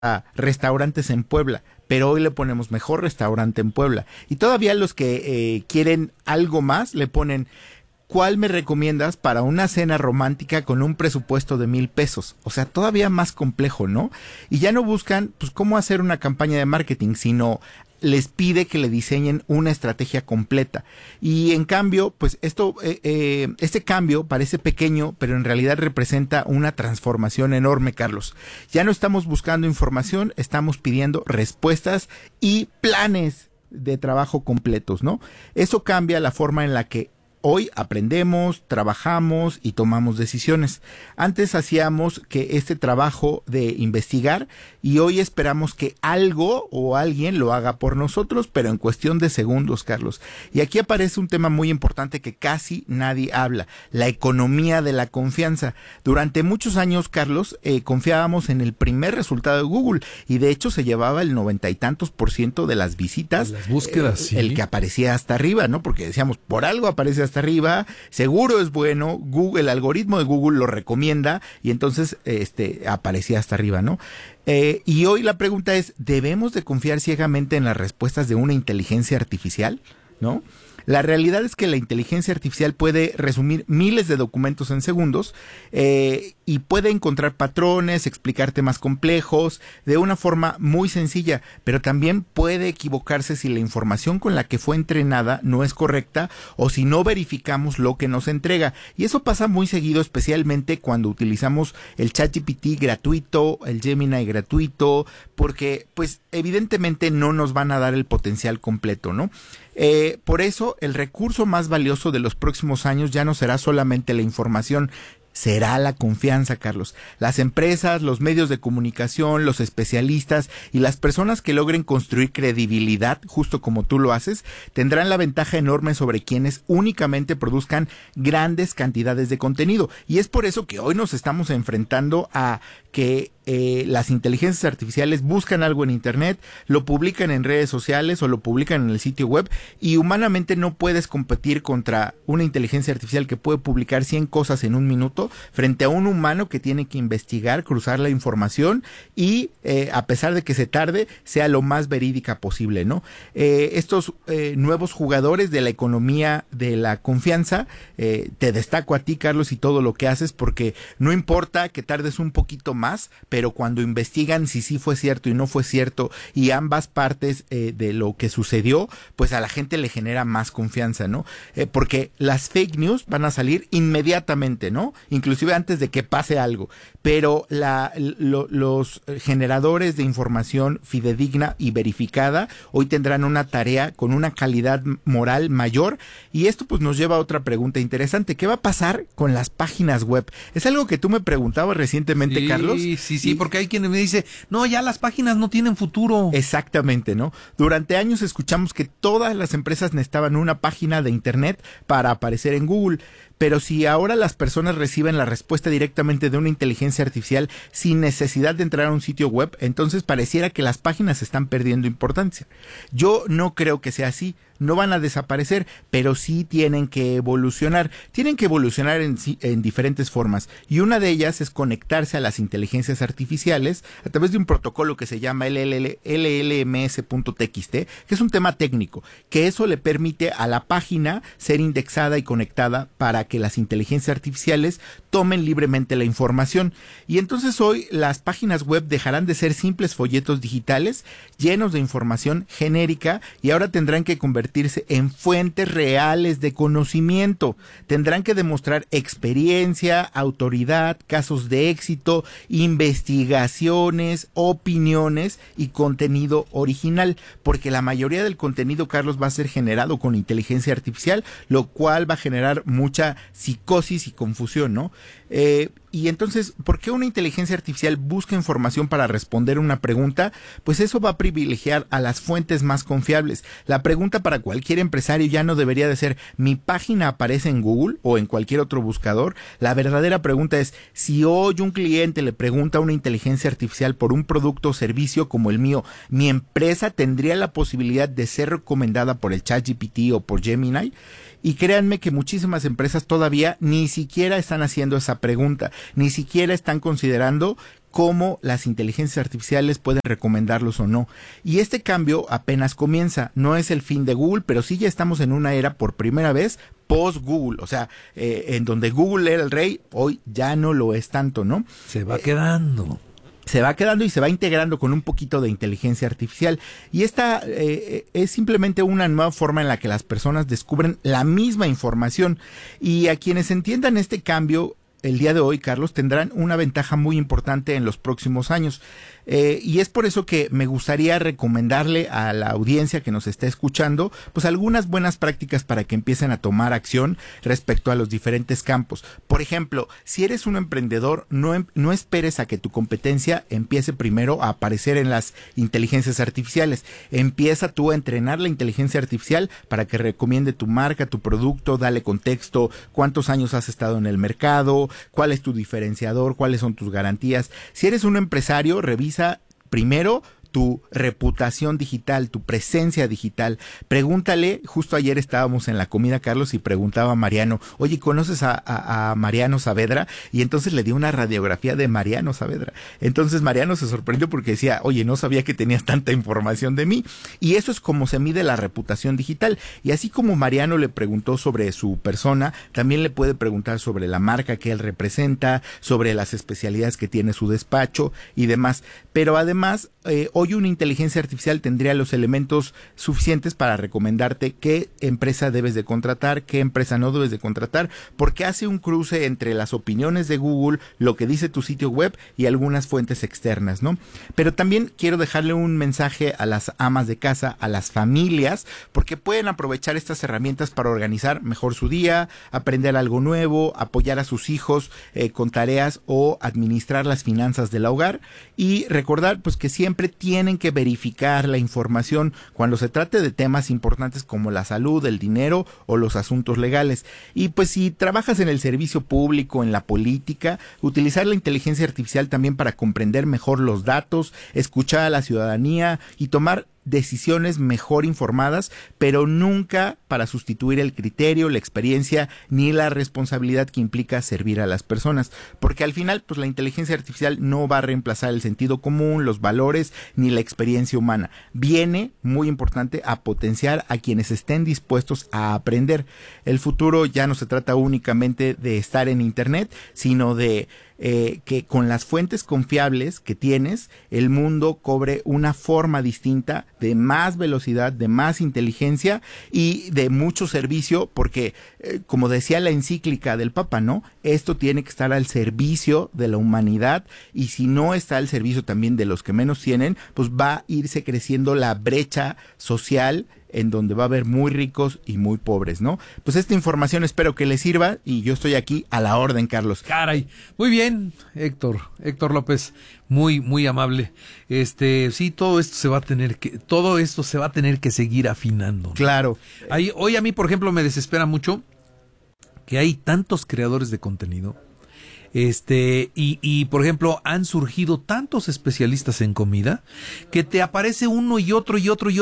a restaurantes en Puebla, pero hoy le ponemos mejor restaurante en Puebla. Y todavía los que quieren algo más le ponen: ¿cuál me recomiendas para una cena romántica con un presupuesto de 1,000 pesos? O sea, todavía más complejo, ¿no? Y ya no buscan, pues, cómo hacer una campaña de marketing, sino les pide que le diseñen una estrategia completa. Y en cambio, pues este cambio parece pequeño, pero en realidad representa una transformación enorme, Carlos. Ya no estamos buscando información, estamos pidiendo respuestas y planes de trabajo completos, ¿no? Eso cambia la forma en la que hoy aprendemos, trabajamos y tomamos decisiones. Antes hacíamos que este trabajo de investigar, y hoy esperamos que algo o alguien lo haga por nosotros, pero en cuestión de segundos, Carlos. Y aquí aparece un tema muy importante que casi nadie habla: la economía de la confianza. Durante muchos años, Carlos, confiábamos en el primer resultado de Google, y de hecho se llevaba el 90 y tantos % de las visitas, las búsquedas, sí. El que aparecía hasta arriba, ¿no? Porque decíamos, por algo aparece hasta arriba, seguro es bueno, Google, el algoritmo de Google lo recomienda, y entonces aparecía hasta arriba, ¿no? Y hoy la pregunta es: ¿debemos de confiar ciegamente en las respuestas de una inteligencia artificial? ¿No? La realidad es que la inteligencia artificial puede resumir miles de documentos en segundos, y puede encontrar patrones, explicar temas complejos de una forma muy sencilla, pero también puede equivocarse si la información con la que fue entrenada no es correcta o si no verificamos lo que nos entrega. Y eso pasa muy seguido, especialmente cuando utilizamos el ChatGPT gratuito, el Gemini gratuito, porque pues evidentemente no nos van a dar el potencial completo, ¿no? Por eso el recurso más valioso de los próximos años ya no será solamente la información, será la confianza, Carlos. Las empresas, los medios de comunicación, los especialistas y las personas que logren construir credibilidad, justo como tú lo haces, tendrán la ventaja enorme sobre quienes únicamente produzcan grandes cantidades de contenido. Y es por eso que hoy nos estamos enfrentando a que las inteligencias artificiales buscan algo en internet, lo publican en redes sociales o lo publican en el sitio web, y humanamente no puedes competir contra una inteligencia artificial que puede publicar 100 cosas en un minuto frente a un humano que tiene que investigar, cruzar la información y a pesar de que se tarde, sea lo más verídica posible, ¿no? Estos nuevos jugadores de la economía de la confianza, te destaco a ti, Carlos, y todo lo que haces, porque no importa que tardes un poquito más, pero cuando investigan si sí fue cierto y no fue cierto, y ambas partes de lo que sucedió, pues a la gente le genera más confianza, ¿no? Porque las fake news van a salir inmediatamente, ¿no? Inclusive antes de que pase algo, pero los generadores de información fidedigna y verificada hoy tendrán una tarea con una calidad moral mayor, y esto pues nos lleva a otra pregunta interesante: ¿qué va a pasar con las páginas web? Es algo que tú me preguntabas recientemente, sí, Carlos. Sí, porque hay quien me dice, no, ya las páginas no tienen futuro. Exactamente, ¿no? Durante años escuchamos que todas las empresas necesitaban una página de internet para aparecer en Google, pero si ahora las personas reciben la respuesta directamente de una inteligencia artificial sin necesidad de entrar a un sitio web, entonces pareciera que las páginas están perdiendo importancia. Yo no creo que sea así. No van a desaparecer, pero sí tienen que evolucionar. Tienen que evolucionar en diferentes formas, y una de ellas es conectarse a las inteligencias artificiales a través de un protocolo que se llama LLMS.txt, que es un tema técnico, que eso le permite a la página ser indexada y conectada para que las inteligencias artificiales tomen libremente la información. Y entonces hoy las páginas web dejarán de ser simples folletos digitales llenos de información genérica, y ahora tendrán que convertirse en fuentes reales de conocimiento. Tendrán que demostrar experiencia, autoridad, casos de éxito, investigaciones, opiniones y contenido original, porque la mayoría del contenido, Carlos, va a ser generado con inteligencia artificial, lo cual va a generar mucha psicosis y confusión, ¿no? Y entonces, ¿por qué una inteligencia artificial busca información para responder una pregunta? Pues eso va a privilegiar a las fuentes más confiables. La pregunta para cualquier empresario ya no debería de ser: ¿mi página aparece en Google o en cualquier otro buscador? La verdadera pregunta es: si hoy un cliente le pregunta a una inteligencia artificial por un producto o servicio como el mío, ¿mi empresa tendría la posibilidad de ser recomendada por el ChatGPT o por Gemini? Y créanme que muchísimas empresas todavía ni siquiera están haciendo esa pregunta, ni siquiera están considerando cómo las inteligencias artificiales pueden recomendarlos o no. Y este cambio apenas comienza, no es el fin de Google, pero sí ya estamos en una era por primera vez post-Google, o sea, en donde Google era el rey, hoy ya no lo es tanto, ¿no? Se va quedando. Se va quedando y se va integrando con un poquito de inteligencia artificial. Y esta es simplemente una nueva forma en la que las personas descubren la misma información. Y a quienes entiendan este cambio, el día de hoy, Carlos, tendrán una ventaja muy importante en los próximos años. Y es por eso que me gustaría recomendarle a la audiencia que nos está escuchando, pues algunas buenas prácticas para que empiecen a tomar acción respecto a los diferentes campos. Por ejemplo, si eres un emprendedor, no esperes a que tu competencia empiece primero a aparecer en las inteligencias artificiales. Empieza tú a entrenar la inteligencia artificial para que recomiende tu marca, tu producto, dale contexto, cuántos años has estado en el mercado, cuál es tu diferenciador, cuáles son tus garantías. Si eres un empresario, revisa primero tu reputación digital, tu presencia digital. Pregúntale, justo ayer estábamos en la comida, Carlos, y preguntaba a Mariano, oye, ¿conoces a Mariano Saavedra? Y entonces le dio una radiografía de Mariano Saavedra. Entonces Mariano se sorprendió porque decía, oye, no sabía que tenías tanta información de mí. Y eso es como se mide la reputación digital. Y así como Mariano le preguntó sobre su persona, también le puede preguntar sobre la marca que él representa, sobre las especialidades que tiene su despacho y demás. Pero además, hoy una inteligencia artificial tendría los elementos suficientes para recomendarte qué empresa debes de contratar, qué empresa no debes de contratar, porque hace un cruce entre las opiniones de Google, lo que dice tu sitio web y algunas fuentes externas, ¿no? Pero también quiero dejarle un mensaje a las amas de casa, a las familias, porque pueden aprovechar estas herramientas para organizar mejor su día, aprender algo nuevo, apoyar a sus hijos con tareas o administrar las finanzas del hogar y recordar pues que siempre tienen que verificar la información cuando se trate de temas importantes como la salud, el dinero o los asuntos legales. Y pues si trabajas en el servicio público, en la política, utilizar la inteligencia artificial también para comprender mejor los datos, escuchar a la ciudadanía y tomar decisiones mejor informadas, pero nunca para sustituir el criterio, la experiencia ni la responsabilidad que implica servir a las personas, porque al final pues la inteligencia artificial no va a reemplazar el sentido común, los valores ni la experiencia humana. Viene, muy importante, a potenciar a quienes estén dispuestos a aprender. El futuro ya no se trata únicamente de estar en internet, sino de que con las fuentes confiables que tienes, el mundo cobre una forma distinta de más velocidad, de más inteligencia y de mucho servicio, porque como decía la encíclica del Papa, ¿no? Esto tiene que estar al servicio de la humanidad y si no está al servicio también de los que menos tienen, pues va a irse creciendo la brecha social en donde va a haber muy ricos y muy pobres, ¿no? Pues esta información espero que les sirva y yo estoy aquí a la orden, Carlos. Caray, muy bien, Héctor López, muy amable. Sí, todo esto se va a tener que seguir afinando. Claro. Hoy a mí, por ejemplo, me desespera mucho que hay tantos creadores de contenido. Y por ejemplo, han surgido tantos especialistas en comida que te aparece uno y otro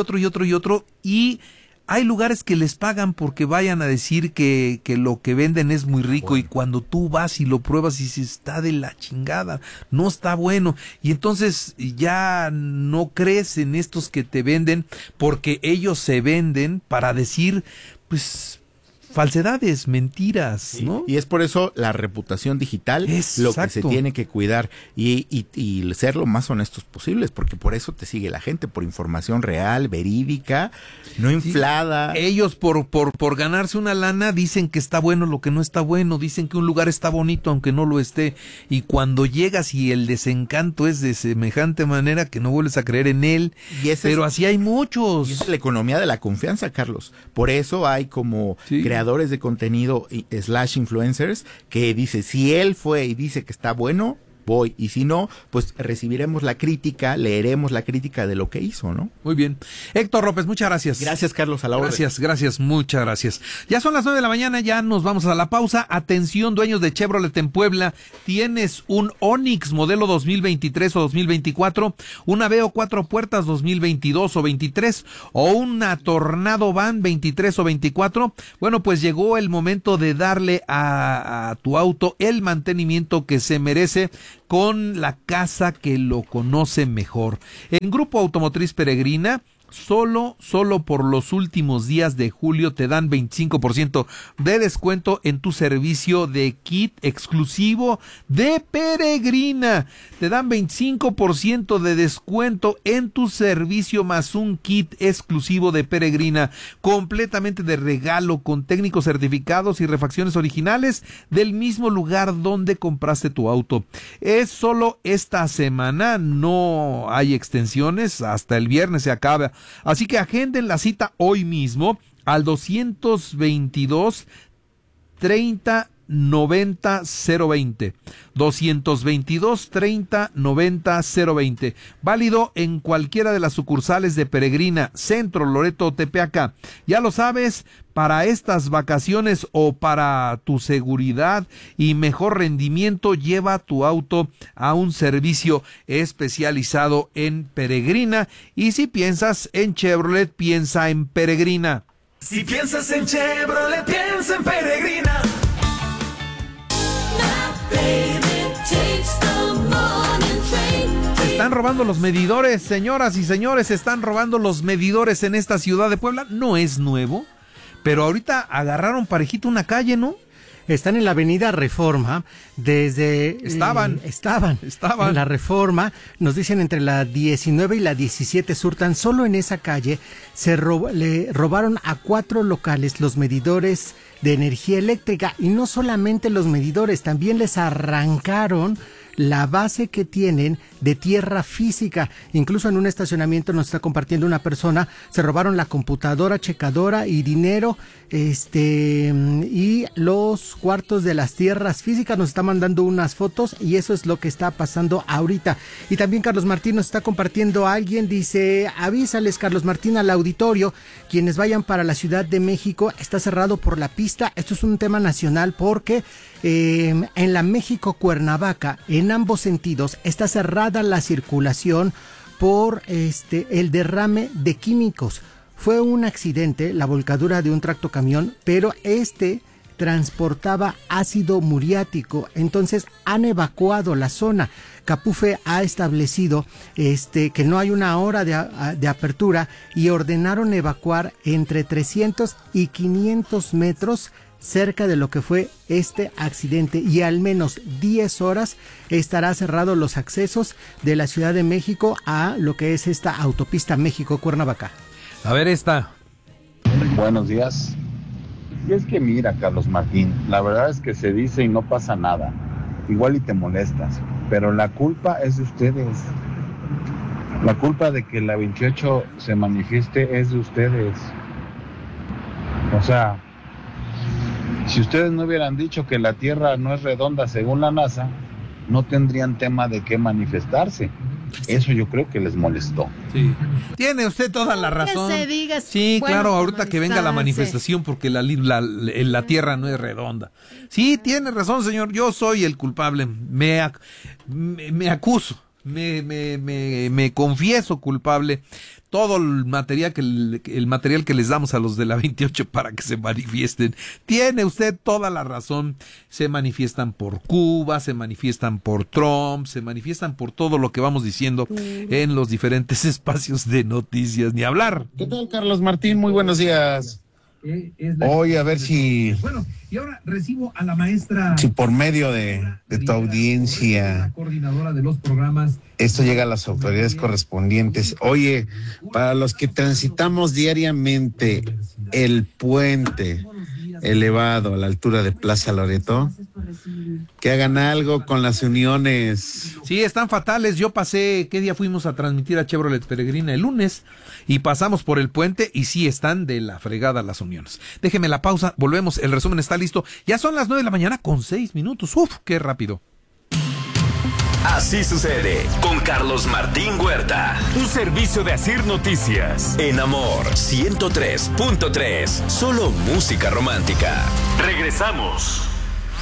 y hay lugares que les pagan porque vayan a decir que lo que venden es muy rico, bueno. Y cuando tú vas y lo pruebas y dices, está de la chingada, no está bueno. Y entonces ya no crees en estos que te venden porque ellos se venden para decir, pues, falsedades, mentiras, ¿no? Y es por eso la reputación digital, lo que se tiene que cuidar y ser lo más honestos posibles, porque por eso te sigue la gente, por información real, verídica, no inflada. Sí. Ellos por ganarse una lana dicen que está bueno lo que no está bueno, dicen que un lugar está bonito aunque no lo esté, y cuando llegas y el desencanto es de semejante manera que no vuelves a creer en él, pero así hay muchos. Y esa es la economía de la confianza, Carlos. Por eso hay como creadores de contenido / influencers que dice, si él fue y dice que está bueno, voy, y si no, pues recibiremos la crítica, leeremos la crítica de lo que hizo, ¿no? Muy bien. Héctor López, muchas gracias. Gracias, Carlos, a la orden. Gracias, muchas gracias. Ya son las 9 de la mañana, ya nos vamos a la pausa. Atención, dueños de Chevrolet en Puebla, tienes un Onix modelo 2023 o 2024, una Veo 4 puertas 2022 o 23, o una Tornado Van 23 o 24. Bueno, pues llegó el momento de darle a tu auto el mantenimiento que se merece con la casa que lo conoce mejor. En Grupo Automotriz Peregrina, solo por los últimos días de julio te dan 25% de descuento en tu servicio de kit exclusivo de Peregrina. Te dan 25% de descuento en tu servicio más un kit exclusivo de Peregrina, completamente de regalo, con técnicos certificados y refacciones originales del mismo lugar donde compraste tu auto. Es solo esta semana, no hay extensiones, hasta el viernes se acaba. Así que agenden la cita hoy mismo al 222 30 90 020. 222 30 90 020. Válido en cualquiera de las sucursales de Peregrina, Centro, Loreto o Tepeaca. Ya lo sabes, para estas vacaciones o para tu seguridad y mejor rendimiento, lleva tu auto a un servicio especializado en Peregrina. Y si piensas en Chevrolet, piensa en Peregrina. Si piensas en Chevrolet, piensa en Peregrina. Se están robando los medidores, señoras y señores, se están robando los medidores en esta ciudad de Puebla. No es nuevo, pero ahorita agarraron parejito una calle, ¿no? Están en la avenida Reforma, Estaban en la Reforma, nos dicen entre la 19 y la 17 Sur. Tan solo en esa calle le robaron a 4 locales los medidores de energía eléctrica, y no solamente los medidores, también les arrancaron la base que tienen de tierra física. Incluso en un estacionamiento, nos está compartiendo una persona, se robaron la computadora, checadora y dinero, y los cuartos de las tierras físicas. Nos está mandando unas fotos y eso es lo que está pasando ahorita. Y también Carlos Martín nos está compartiendo a alguien, dice: avísales, Carlos Martín, al auditorio, quienes vayan para la Ciudad de México, está cerrado por la pista. Esto es un tema nacional porque en la México-Cuernavaca, en ambos sentidos, está cerrada la circulación por el derrame de químicos. Fue un accidente, la volcadura de un tractocamión, pero transportaba ácido muriático, entonces han evacuado la zona. Capufe ha establecido que no hay una hora de apertura y ordenaron evacuar entre 300 y 500 metros cerca de lo que fue este accidente, y al menos 10 horas estará cerrado los accesos de la Ciudad de México a lo que es esta autopista México-Cuernavaca. A ver esta. Buenos días. Y es que mira, Carlos Martín, la verdad es que se dice y no pasa nada. Igual y te molestas, pero la culpa es de ustedes. La culpa de que la 28 se manifieste es de ustedes. O sea, si ustedes no hubieran dicho que la Tierra no es redonda según la NASA, no tendrían tema de qué manifestarse. Eso yo creo que les molestó. Sí. Tiene usted toda la razón. Que se diga, sí, bueno, claro, ahorita que venga la manifestación porque la Tierra no es redonda. Sí, tiene razón, señor. Yo soy el culpable. Me acuso. Me confieso culpable. Todo el material que les damos a los de la 28 para que se manifiesten. Tiene usted toda la razón. Se manifiestan por Cuba, se manifiestan por Trump, se manifiestan por todo lo que vamos diciendo en los diferentes espacios de noticias. Ni hablar. ¿Qué tal, Carlos Martín? Muy buenos días. Hoy a ver si... Bueno, y ahora recibo a la maestra... Si por medio de tu audiencia, coordinadora de los programas, esto llega a las autoridades correspondientes. Oye, para los que transitamos diariamente el puente elevado a la altura de Plaza Loreto, que hagan algo con las uniones. Sí, están fatales. Yo pasé, ¿qué día fuimos a transmitir a Chevrolet Peregrina? El lunes, y pasamos por el puente y sí están de la fregada las uniones. Déjeme la pausa, volvemos, el resumen está listo. Ya son las 9 de la mañana con 6 minutos. Uf, qué rápido. Así sucede con Carlos Martín Huerta. Un servicio de Asir Noticias. En Amor 103.3. Solo música romántica. Regresamos.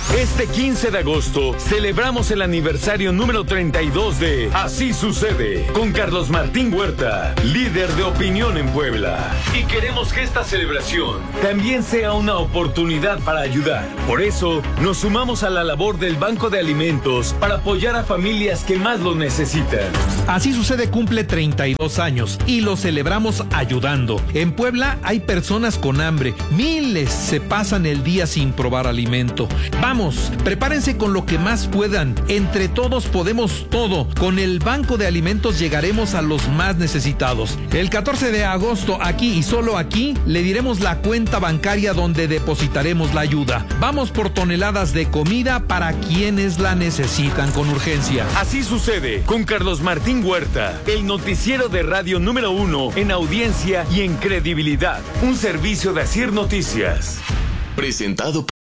Este 15 de agosto celebramos el aniversario número 32 de Así Sucede con Carlos Martín Huerta, líder de opinión en Puebla. Y queremos que esta celebración también sea una oportunidad para ayudar. Por eso nos sumamos a la labor del Banco de Alimentos para apoyar a familias que más lo necesitan. Así Sucede cumple 32 años y lo celebramos ayudando. En Puebla hay personas con hambre. Miles se pasan el día sin probar alimento. Vamos, prepárense con lo que más puedan. Entre todos podemos todo. Con el Banco de Alimentos llegaremos a los más necesitados. El 14 de agosto, aquí y solo aquí, le diremos la cuenta bancaria donde depositaremos la ayuda. Vamos por toneladas de comida para quienes la necesitan con urgencia. Así Sucede con Carlos Martín Huerta, el noticiero de radio número 1 en audiencia y en credibilidad. Un servicio de Asir Noticias. Presentado por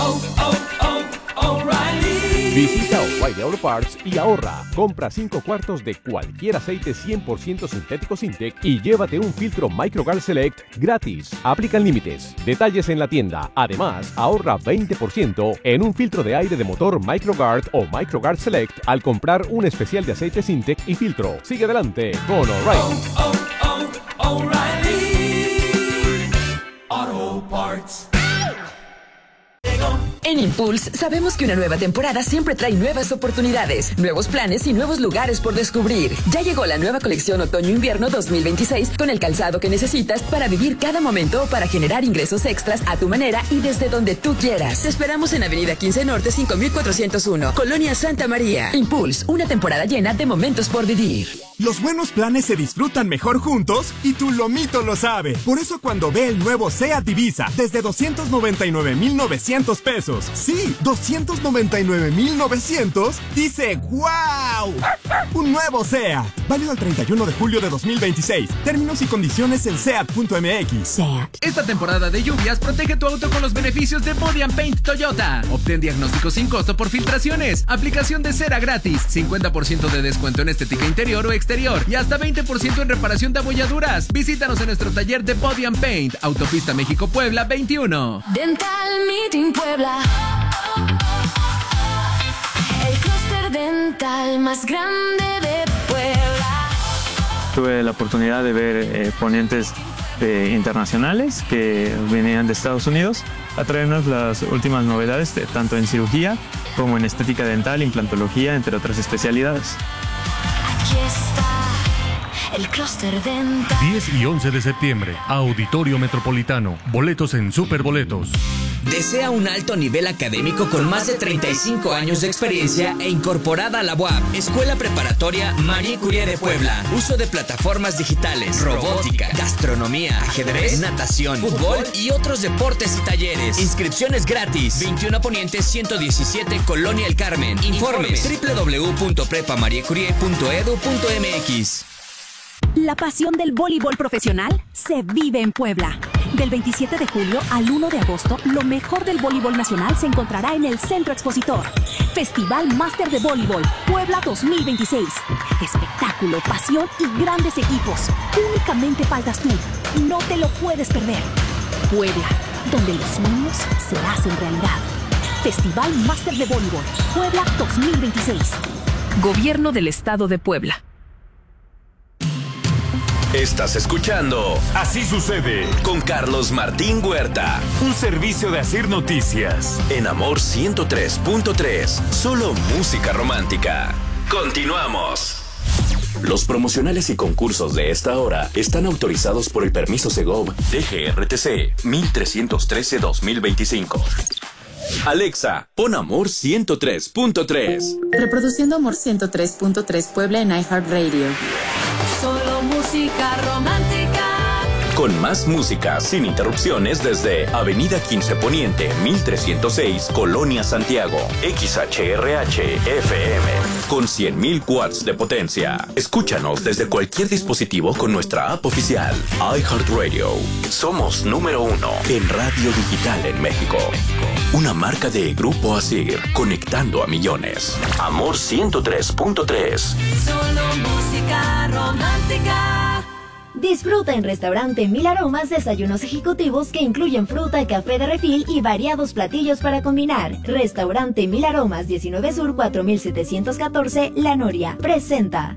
Visita O'Reilly Auto Parts y ahorra. Compra 5 cuartos de cualquier aceite 100% sintético Sintec y llévate un filtro MicroGuard Select gratis. Aplican límites. Detalles en la tienda. Además, ahorra 20% en un filtro de aire de motor MicroGuard o MicroGuard Select al comprar un especial de aceite Sintec y filtro. Sigue adelante con O'Reilly. O'Reilly Auto Parts. En Impulse sabemos que una nueva temporada siempre trae nuevas oportunidades, nuevos planes y nuevos lugares por descubrir. Ya llegó la nueva colección Otoño-Invierno 2026 con el calzado que necesitas para vivir cada momento o para generar ingresos extras a tu manera y desde donde tú quieras. Te esperamos en Avenida 15 Norte 5401, Colonia Santa María. Impulse, una temporada llena de momentos por vivir. Los buenos planes se disfrutan mejor juntos y tu lomito lo sabe. Por eso cuando ve el nuevo SEAT Ibiza desde 299,900 pesos, sí, 299,900, dice ¡wow! Un nuevo SEAT, válido al 31 de julio de 2026. Términos y condiciones en SEAT.mx. SEAT. Esta temporada de lluvias protege tu auto con los beneficios de Body & Paint Toyota. Obtén diagnóstico sin costo por filtraciones, aplicación de cera gratis, 50% de descuento en estética interior o exterior y hasta 20% en reparación de abolladuras. Visítanos en nuestro taller de Body & Paint, Autopista México-Puebla 21. Dental Meeting Puebla, el clúster dental más grande de Puebla. Tuve la oportunidad de ver ponentes internacionales que venían de Estados Unidos a traernos las últimas novedades tanto en cirugía como en estética dental, implantología, entre otras especialidades. Aquí está el clúster dental. 10 y 11 de septiembre, Auditorio Metropolitano. Boletos en Superboletos. ¿Desea un alto nivel académico con más de 35 años de experiencia e incorporada a la UAP? Escuela Preparatoria Marie Curie de Puebla. Uso de plataformas digitales, robótica, gastronomía, ajedrez, natación, fútbol y otros deportes y talleres. Inscripciones gratis. 21 Poniente 117, Colonia El Carmen. Informes www.prepamariecurie.edu.mx. La pasión del voleibol profesional se vive en Puebla. Del 27 de julio al 1 de agosto, lo mejor del voleibol nacional se encontrará en el Centro Expositor. Festival Máster de Voleibol Puebla 2026. Espectáculo, pasión y grandes equipos. Únicamente faltas tú. No te lo puedes perder. Puebla, donde los sueños se hacen realidad. Festival Máster de Voleibol Puebla 2026. Gobierno del Estado de Puebla. Estás escuchando Así Sucede con Carlos Martín Huerta, un servicio de Asir Noticias en Amor 103.3, solo música romántica. Continuamos. Los promocionales y concursos de esta hora están autorizados por el permiso Segov DGRTC 1313-2025. Alexa, pon Amor 103.3. Reproduciendo Amor 103.3 Puebla en iHeartRadio. Solo música romántica. Con más música sin interrupciones desde Avenida 15 Poniente, 1306, Colonia Santiago. XHRH-FM. Con 100,000 watts de potencia. Escúchanos desde cualquier dispositivo con nuestra app oficial. iHeartRadio. Somos número 1 en radio digital en México. Una marca de Grupo Asir, conectando a millones. Amor 103.3. Solo música romántica. Disfruta en Restaurante Mil Aromas desayunos ejecutivos que incluyen fruta, café de refil y variados platillos para combinar. Restaurante Mil Aromas, 19 Sur 4714, La Noria. Presenta.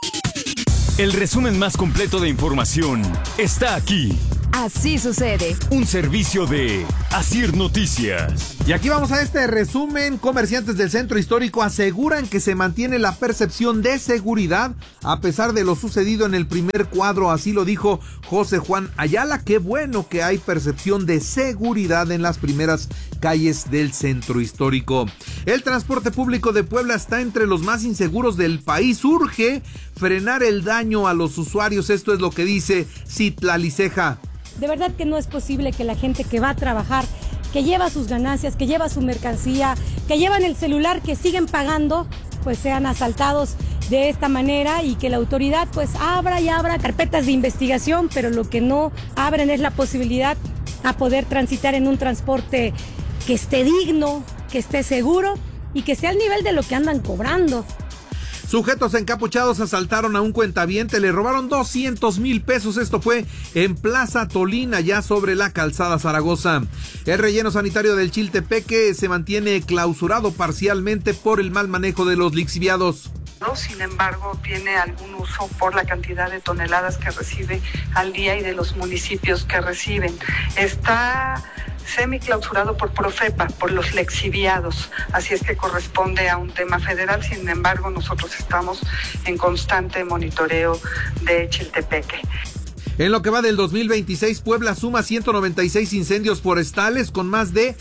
El resumen más completo de información está aquí. Así sucede. Un servicio de Asir Noticias. Y aquí vamos a este resumen. Comerciantes del centro histórico aseguran que se mantiene la percepción de seguridad a pesar de lo sucedido en el primer cuadro. Así lo dijo José Juan Ayala. Qué bueno que hay percepción de seguridad en las primeras calles del centro histórico. El transporte público de Puebla está entre los más inseguros del país. Urge frenar el daño a los usuarios. Esto es lo que dice Citlali Ceja. De verdad que no es posible que la gente que va a trabajar, que lleva sus ganancias, que lleva su mercancía, que llevan el celular, que siguen pagando, pues sean asaltados de esta manera y que la autoridad pues abra y abra carpetas de investigación, pero lo que no abren es la posibilidad a poder transitar en un transporte que esté digno, que esté seguro y que esté al nivel de lo que andan cobrando. Sujetos encapuchados asaltaron a un cuentaviente, le robaron 200,000 pesos. Esto fue en Plaza Tolina, ya sobre la calzada Zaragoza. El relleno sanitario del Chiltepeque se mantiene clausurado parcialmente por el mal manejo de los lixiviados. Sin embargo, tiene algún uso por la cantidad de toneladas que recibe al día y de los municipios que reciben. Está semiclausurado por Profepa, por los lixiviados, así es que corresponde a un tema federal. Sin embargo, nosotros estamos en constante monitoreo de Chiltepeque. En lo que va del 2026, Puebla suma 196 incendios forestales con más de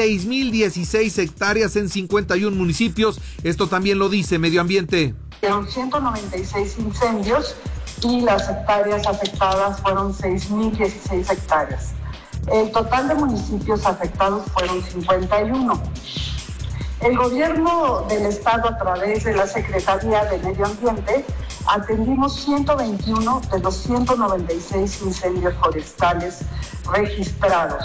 6,016 hectáreas en 51 municipios. Esto también lo dice Medio Ambiente. Fueron 196 incendios y las hectáreas afectadas fueron 6,016 hectáreas. El total de municipios afectados fueron 51. El gobierno del estado, a través de la Secretaría de Medio Ambiente, atendimos 121 de los 196 incendios forestales registrados.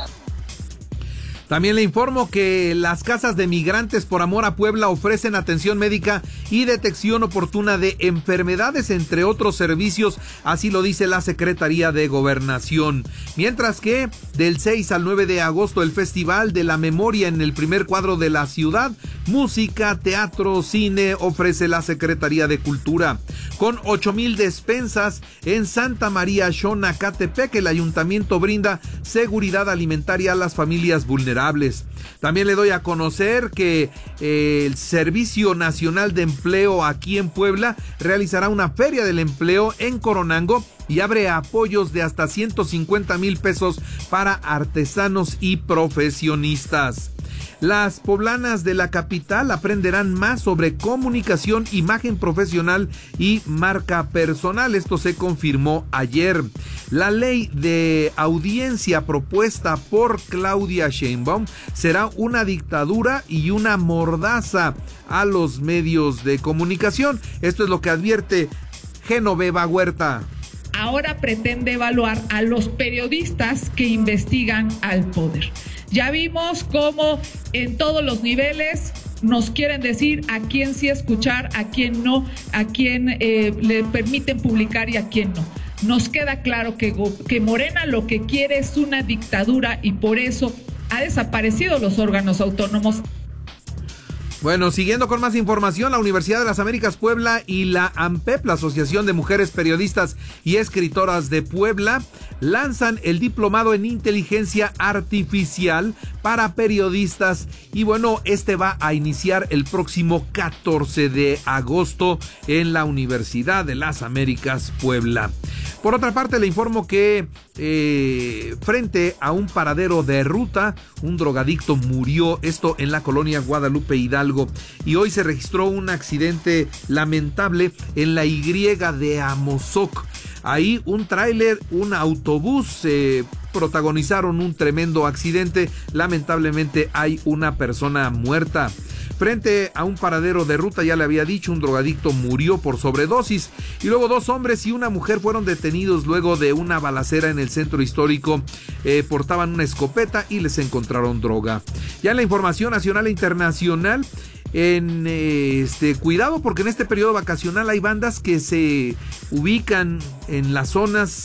También le informo que las casas de migrantes por amor a Puebla ofrecen atención médica y detección oportuna de enfermedades, entre otros servicios, así lo dice la Secretaría de Gobernación. Mientras que del 6 al 9 de agosto el Festival de la Memoria en el primer cuadro de la ciudad, música, teatro, cine, ofrece la Secretaría de Cultura. Con 8,000 despensas en Santa María Xonacatepec, el ayuntamiento brinda seguridad alimentaria a las familias vulnerables. También le doy a conocer que el Servicio Nacional de Empleo aquí en Puebla realizará una feria del empleo en Coronango y abre apoyos de hasta 150,000 pesos para artesanos y profesionistas. Las poblanas de la capital aprenderán más sobre comunicación, imagen profesional y marca personal. Esto se confirmó ayer. La ley de audiencia propuesta por Claudia Sheinbaum será una dictadura y una mordaza a los medios de comunicación. Esto es lo que advierte Genoveva Huerta. Ahora pretende evaluar a los periodistas que investigan al poder. Ya vimos cómo en todos los niveles nos quieren decir a quién sí escuchar, a quién no, a quién le permiten publicar y a quién no. Nos queda claro que Morena lo que quiere es una dictadura y por eso ha desaparecido los órganos autónomos. Bueno, siguiendo con más información, la Universidad de las Américas Puebla y la AMPEP, la Asociación de Mujeres Periodistas y Escritoras de Puebla, lanzan el diplomado en inteligencia artificial para periodistas y bueno, este va a iniciar el próximo 14 de agosto en la Universidad de las Américas Puebla. Por otra parte, le informo que frente a un paradero de ruta, un drogadicto murió, esto en la colonia Guadalupe Hidalgo, y hoy se registró un accidente lamentable en la Y de Amozoc. Ahí un tráiler, un autobús protagonizaron un tremendo accidente. Lamentablemente hay una persona muerta. Frente a un paradero de ruta, ya le había dicho, un drogadicto murió por sobredosis. Y luego 2 hombres y una mujer fueron detenidos luego de una balacera en el centro histórico. Portaban una escopeta y les encontraron droga. Ya en la información nacional e internacional, cuidado porque en este periodo vacacional hay bandas que se ubican en las zonas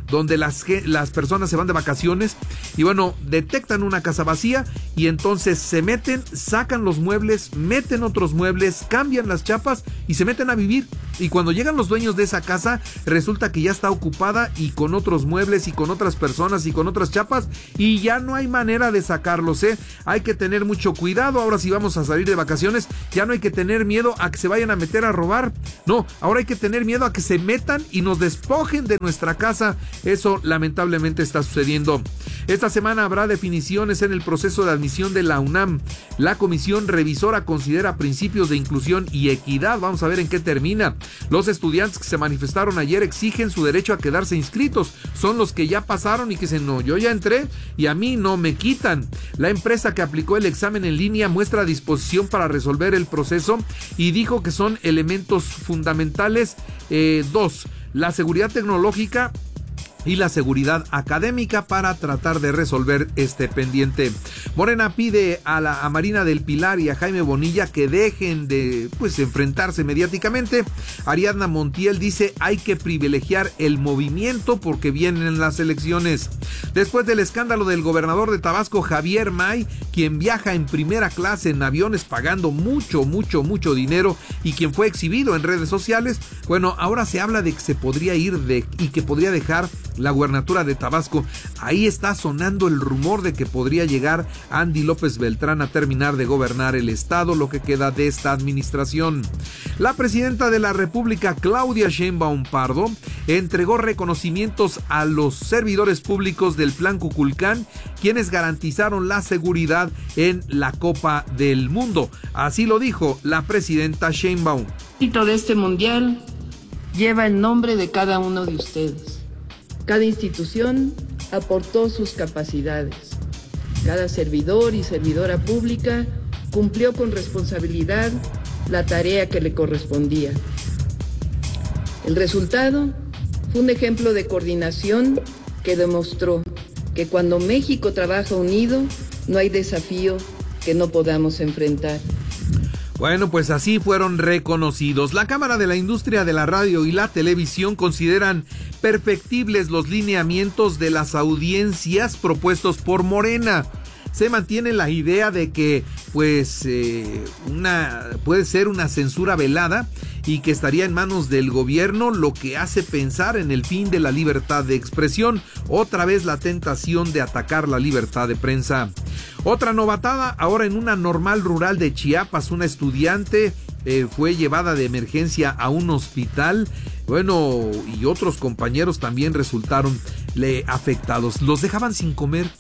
donde las personas se van de vacaciones y bueno, detectan una casa vacía y entonces se meten, sacan los muebles, meten otros muebles, cambian las chapas y se meten a vivir. Y cuando llegan los dueños de esa casa, resulta que ya está ocupada y con otros muebles y con otras personas y con otras chapas y ya no hay manera de sacarlos, ¿eh? Hay que tener mucho cuidado. Ahora si vamos a salir de vacaciones, ya no hay que tener miedo a que se vayan a meter a robar. No, ahora hay que tener miedo a que se metan y nos despojen de nuestra casa. Eso lamentablemente está sucediendo. Esta semana habrá definiciones en el proceso de admisión de la UNAM. La comisión revisora considera principios de inclusión y equidad. Vamos a ver en qué termina. Los estudiantes que se manifestaron ayer exigen su derecho a quedarse inscritos. Son los que ya pasaron y que dicen, no, yo ya entré y a mí no me quitan. La empresa que aplicó el examen en línea muestra disposición para resolver el proceso y dijo que son elementos fundamentales dos, la seguridad tecnológica y la seguridad académica para tratar de resolver este pendiente. Morena pide a Marina del Pilar y a Jaime Bonilla que dejen de enfrentarse mediáticamente. Ariadna Montiel dice hay que privilegiar el movimiento porque vienen las elecciones. Después del escándalo del gobernador de Tabasco, Javier May, quien viaja en primera clase en aviones pagando mucho dinero y quien fue exhibido en redes sociales, bueno, ahora se habla de que se podría ir y que podría dejar la gubernatura de Tabasco. Ahí está sonando el rumor de que podría llegar Andy López Beltrán a terminar de gobernar el estado, lo que queda de esta administración. La presidenta de la República, Claudia Sheinbaum Pardo, entregó reconocimientos a los servidores públicos del Plan Kukulcán, quienes garantizaron la seguridad en la Copa del Mundo. Así lo dijo la presidenta Sheinbaum. El éxito de este mundial lleva el nombre de cada uno de ustedes. Cada institución aportó sus capacidades. Cada servidor y servidora pública cumplió con responsabilidad la tarea que le correspondía. El resultado fue un ejemplo de coordinación que demostró que cuando México trabaja unido, no hay desafío que no podamos enfrentar. Bueno, pues así fueron reconocidos. La Cámara de la Industria de la Radio y la Televisión consideran perfectibles los lineamientos de las audiencias propuestos por Morena. Se mantiene la idea de que puede ser una censura velada y que estaría en manos del gobierno, lo que hace pensar en el fin de la libertad de expresión. Otra vez la tentación de atacar la libertad de prensa. Otra novatada, ahora en una normal rural de Chiapas, una estudiante fue llevada de emergencia a un hospital. Bueno, y otros compañeros también resultaron afectados. Los dejaban sin comer,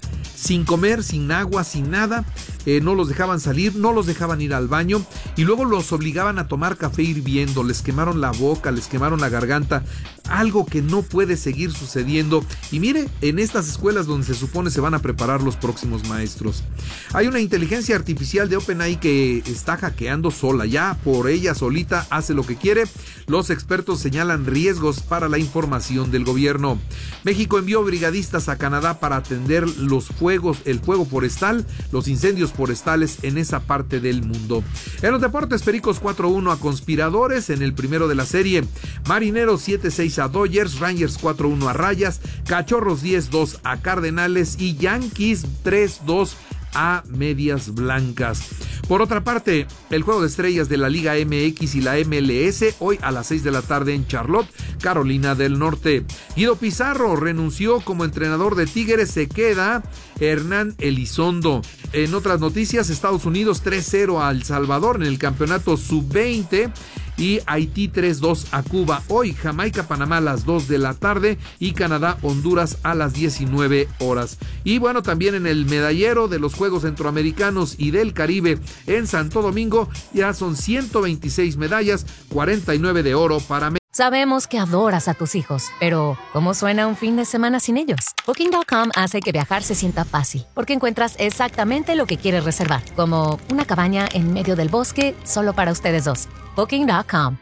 sin agua, sin nada. No los dejaban salir, no los dejaban ir al baño y luego los obligaban a tomar café hirviendo. Les quemaron la boca, les quemaron la garganta. Algo que no puede seguir sucediendo. Y mire, en estas escuelas donde se supone se van a preparar los próximos maestros. Hay una inteligencia artificial de OpenAI que está hackeando sola. Ya por ella solita hace lo que quiere. Los expertos señalan riesgos para la información del gobierno. México envió brigadistas a Canadá para atender el fuego forestal, los incendios forestales en esa parte del mundo. En los deportes, Pericos 4-1 a Conspiradores en el primero de la serie. Marineros 7-6 a Dodgers, Rangers 4-1 a Rayas, Cachorros 10-2 a Cardenales y Yankees 3-2 a Medias Blancas. Por otra parte, el juego de estrellas de la Liga MX y la MLS hoy a las 6 de la tarde en Charlotte, Carolina del Norte. Guido Pizarro renunció como entrenador de Tigres, se queda Hernán Elizondo. En otras noticias, Estados Unidos 3-0 a El Salvador en el campeonato sub-20 y Haití 3-2 a Cuba. Hoy Jamaica-Panamá a las 2 de la tarde y Canadá-Honduras a las 19 horas. Y bueno, también en el medallero de los Juegos Centroamericanos y del Caribe en Santo Domingo ya son 126 medallas, 49 de oro para México. Sabemos que adoras a tus hijos, pero ¿cómo suena un fin de semana sin ellos? Booking.com hace que viajar se sienta fácil, porque encuentras exactamente lo que quieres reservar, como una cabaña en medio del bosque solo para ustedes dos. Booking.com.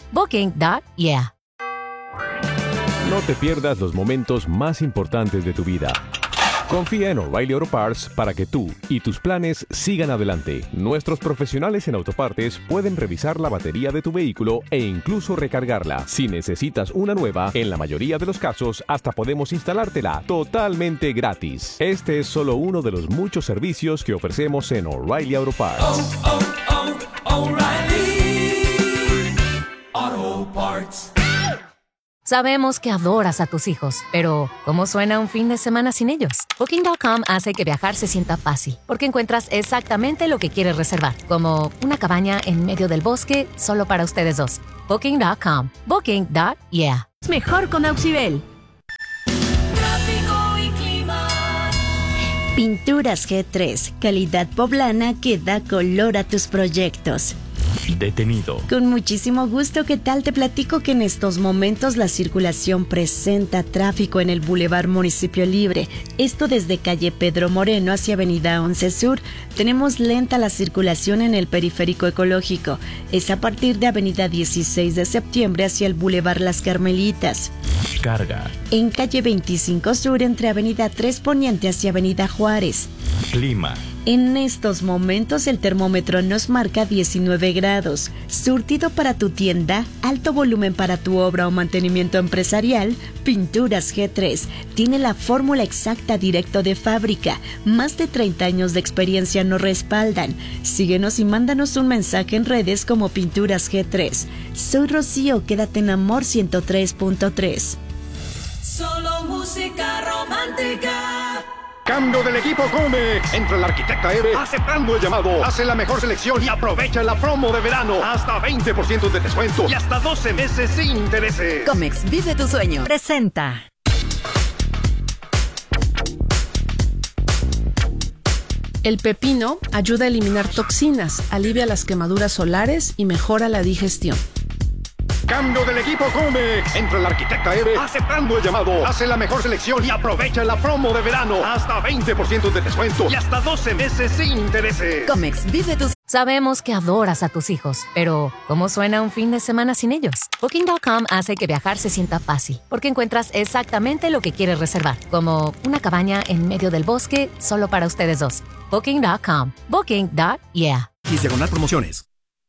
Booking.yeah. No te pierdas los momentos más importantes de tu vida. Confía en O'Reilly Auto Parts para que tú y tus planes sigan adelante. Nuestros profesionales en autopartes pueden revisar la batería de tu vehículo e incluso recargarla. Si necesitas una nueva, en la mayoría de los casos hasta podemos instalártela totalmente gratis. Este es solo uno de los muchos servicios que ofrecemos en O'Reilly Auto Parts. O'Reilly Auto Parts. Sabemos que adoras a tus hijos, pero ¿cómo suena un fin de semana sin ellos? Booking.com hace que viajar se sienta fácil, porque encuentras exactamente lo que quieres reservar, como una cabaña en medio del bosque solo para ustedes dos. Booking.com. Booking.yeah. Es mejor con Auxibel. Tráfico y clima. Pinturas G3, calidad poblana que da color a tus proyectos. Detenido. Con muchísimo gusto, ¿qué tal? Te platico que en estos momentos la circulación presenta tráfico en el Boulevard Municipio Libre. Esto desde calle Pedro Moreno hacia avenida 11 Sur. Tenemos lenta la circulación en el Periférico Ecológico. Es a partir de avenida 16 de septiembre hacia el Boulevard Las Carmelitas. Carga. En calle 25 Sur entre avenida 3 Poniente hacia avenida Juárez. Clima. En estos momentos el termómetro nos marca 19 grados. Surtido para tu tienda, alto volumen para tu obra o mantenimiento empresarial, Pinturas G3. Tiene la fórmula exacta directo de fábrica. Más de 30 años de experiencia nos respaldan. Síguenos y mándanos un mensaje en redes como Pinturas G3. Soy Rocío, quédate en Amor 103.3. Solo música romántica. Cambio del equipo Comex. Entra el arquitecta Eve aceptando el llamado. Hace la mejor selección y aprovecha la promo de verano. Hasta 20% de descuento y hasta 12 meses sin intereses. Comex, vive tu sueño. Presenta. El pepino ayuda a eliminar toxinas, alivia las quemaduras solares y mejora la digestión. Cambio del equipo Comex. Entra el arquitecta Eve aceptando el llamado. Hace la mejor selección y aprovecha la promo de verano. Hasta 20% de descuento y hasta 12 meses sin intereses. Comex, vive tus... Sabemos que adoras a tus hijos, pero ¿cómo suena un fin de semana sin ellos? Booking.com hace que viajar se sienta fácil, porque encuentras exactamente lo que quieres reservar, como una cabaña en medio del bosque solo para ustedes dos. Booking.com. Booking.yeah. /diagonal promociones.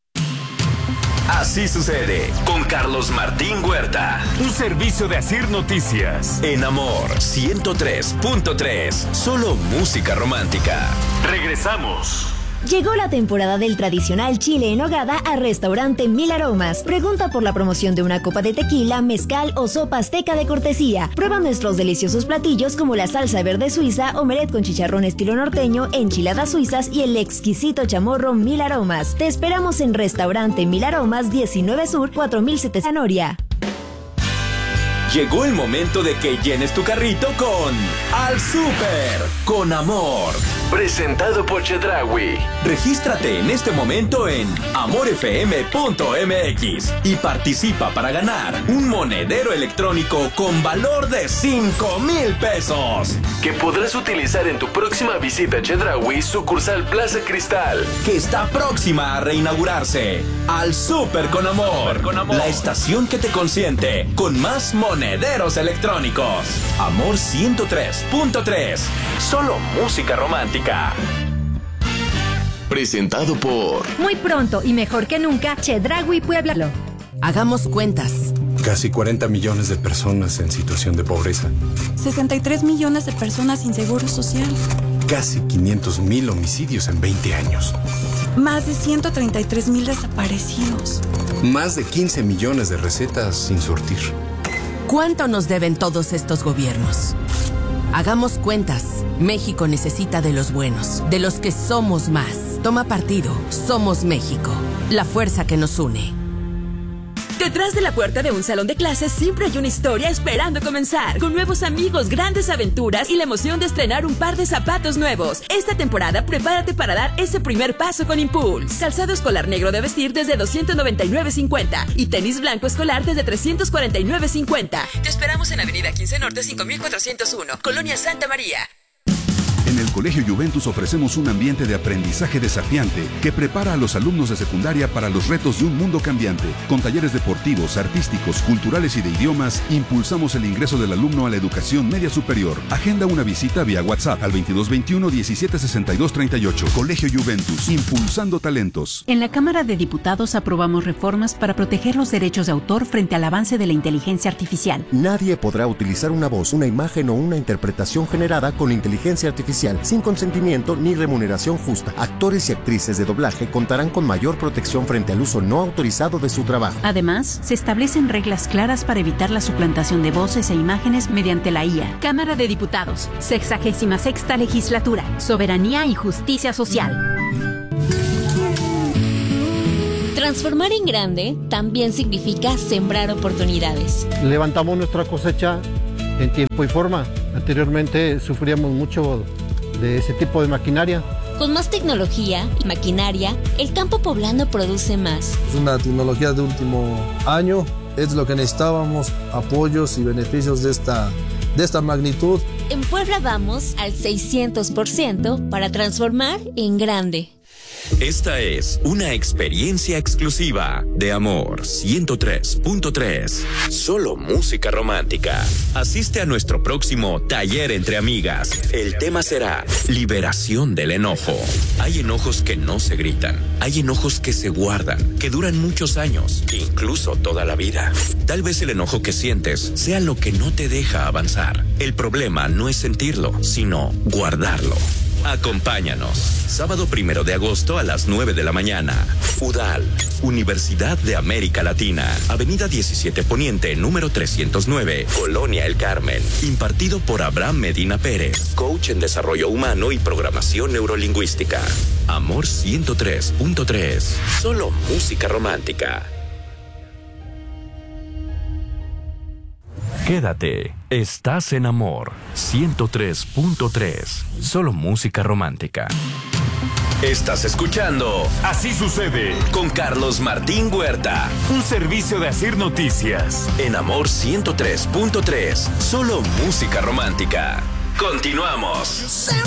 Así sucede con Carlos Martín Huerta. Un servicio de Asir Noticias. En Amor 103.3. Solo música romántica. Regresamos. Llegó la temporada del tradicional chile en nogada a Restaurante Mil Aromas. Pregunta por la promoción de una copa de tequila, mezcal o sopa azteca de cortesía. Prueba nuestros deliciosos platillos como la salsa verde suiza, omelette con chicharrón estilo norteño, enchiladas suizas y el exquisito chamorro Mil Aromas. Te esperamos en Restaurante Mil Aromas, 19 Sur, 4700 Zanoria. Llegó el momento de que llenes tu carrito con Al Super con Amor. Presentado por Chedraui. Regístrate en este momento en amorfm.mx y participa para ganar un monedero electrónico con valor de 5,000 pesos que podrás utilizar en tu próxima visita a Chedraui, sucursal Plaza Cristal, que está próxima a reinaugurarse. Al Super con Amor. La estación que te consiente con más monederos electrónicos. Amor 103.3. Solo música romántica. Presentado por... Muy pronto y mejor que nunca, Chedraui Puebla. Hagamos cuentas. Casi 40 millones de personas en situación de pobreza. 63 millones de personas sin seguro social. Casi 500,000 homicidios en 20 años. Más de 133,000 desaparecidos. Más de 15 millones de recetas sin surtir. ¿Cuánto nos deben todos estos gobiernos? Hagamos cuentas. México necesita de los buenos, de los que somos más. Toma partido. Somos México. La fuerza que nos une. Detrás de la puerta de un salón de clases siempre hay una historia esperando comenzar. Con nuevos amigos, grandes aventuras y la emoción de estrenar un par de zapatos nuevos. Esta temporada prepárate para dar ese primer paso con Impulse. Calzado escolar negro de vestir desde $299.50 y tenis blanco escolar desde $349.50. Te esperamos en Avenida 15 Norte 5401, Colonia Santa María. En el Colegio Juventus ofrecemos un ambiente de aprendizaje desafiante que prepara a los alumnos de secundaria para los retos de un mundo cambiante. Con talleres deportivos, artísticos, culturales y de idiomas, impulsamos el ingreso del alumno a la educación media superior. Agenda una visita vía WhatsApp al 2221-176238. Colegio Juventus, impulsando talentos. En la Cámara de Diputados aprobamos reformas para proteger los derechos de autor frente al avance de la inteligencia artificial. Nadie podrá utilizar una voz, una imagen o una interpretación generada con inteligencia artificial sin consentimiento ni remuneración justa. Actores y actrices de doblaje contarán con mayor protección frente al uso no autorizado de su trabajo. Además, se establecen reglas claras para evitar la suplantación de voces e imágenes mediante la IA. Cámara de Diputados, 66ª Legislatura, Soberanía y Justicia Social. Transformar en grande también significa sembrar oportunidades. Levantamos nuestra cosecha en tiempo y forma. Anteriormente sufríamos mucho de ese tipo de maquinaria. Con más tecnología y maquinaria, el campo poblano produce más. Es una tecnología de último año, es lo que necesitábamos, apoyos y beneficios de esta magnitud. En Puebla vamos al 600% para transformar en grande. Esta es una experiencia exclusiva de Amor 103.3. Solo música romántica. Asiste a nuestro próximo taller entre amigas. El tema será liberación del enojo. Hay enojos que no se gritan. Hay enojos que se guardan, que duran muchos años, incluso toda la vida. Tal vez el enojo que sientes sea lo que no te deja avanzar. El problema no es sentirlo, sino guardarlo. Acompáñanos. Sábado 1 de agosto a las 9 de la mañana. UDAL, Universidad de América Latina. Avenida 17 Poniente, número 309, Colonia El Carmen. Impartido por Abraham Medina Pérez, coach en desarrollo humano y programación neurolingüística. Amor 103.3. Solo música romántica. Quédate, estás en Amor 103.3, solo música romántica. Estás escuchando Así Sucede con Carlos Martín Huerta, un servicio de Asir Noticias en Amor 103.3, solo música romántica. Continuamos.